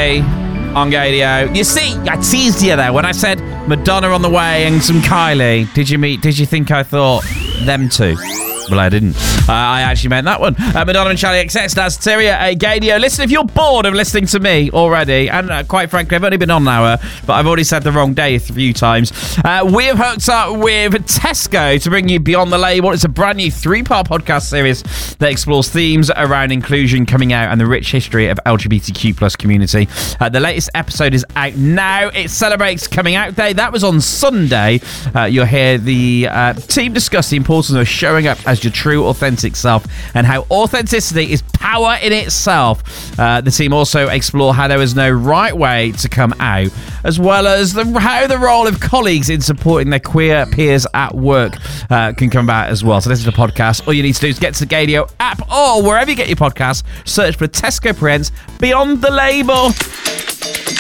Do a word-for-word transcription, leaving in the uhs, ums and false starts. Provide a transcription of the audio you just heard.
Charlie on Gadio. You see, I teased you there when I said Madonna on the way and some Kylie. Did you meet? Did you think I thought them two? Well, I didn't. Uh, I actually meant that one. Uh, Madonna and Charlie X X, that's Tyria uh, Gadio. Listen, if you're bored of listening to me already, and uh, quite frankly, I've only been on an hour, but I've already said the wrong day a few times. Uh, we have hooked up with Tesco to bring you Beyond the Label. It's a brand new three-part podcast series that explores themes around inclusion, coming out, and the rich history of L G B T Q plus community. Uh, the latest episode is out now. It celebrates Coming Out Day. That was on Sunday. Uh, you'll hear the uh, team discuss the importance of showing up as your true, authentic self and how authenticity is power in itself. Uh, the team also explore how there is no right way to come out, as well as the, how the role of colleagues in supporting their queer peers at work uh, can come about as well. So this is the podcast. All you need to do is get to the Gadio app or wherever you get your podcasts, search for Tesco Presents Beyond the Label.